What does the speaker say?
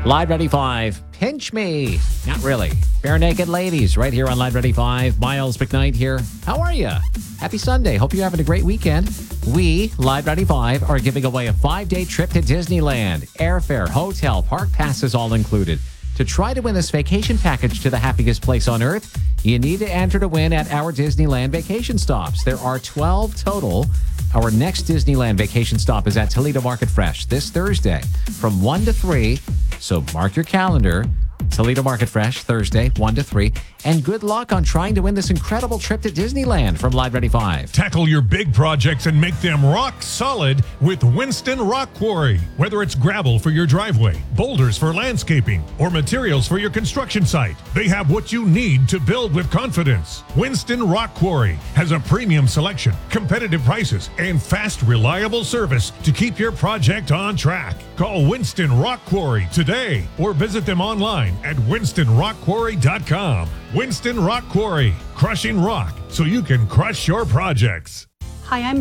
Live Ready 5, Pinch Me. Not really. Bare Naked Ladies right here on Live Ready 5. Miles McKnight here. How are you? Happy Sunday. Hope you're having a great weekend. We, Live Ready 5, are giving away a 5-day trip to Disneyland. Airfare, hotel, park passes all included. To try to win this vacation package to the happiest place on earth, you need to enter to win at our Disneyland vacation stops. There are 12 total. Our next Disneyland vacation stop is at Toledo Market Fresh this Thursday from 1 to 3. So mark your calendar. Toledo Market Fresh, Thursday, 1 to 3. And good luck on trying to win this incredible trip to Disneyland from Live Ready 5. Tackle your big projects and make them rock solid with Winston Rock Quarry. Whether it's gravel for your driveway, boulders for landscaping, or materials for your construction site, they have what you need to build with confidence. Winston Rock Quarry has a premium selection, competitive prices, and fast, reliable service to keep your project on track. Call Winston Rock Quarry today or visit them online at winstonrockquarry.com. Winston Rock Quarry, crushing rock so you can crush your projects. Hi, I'm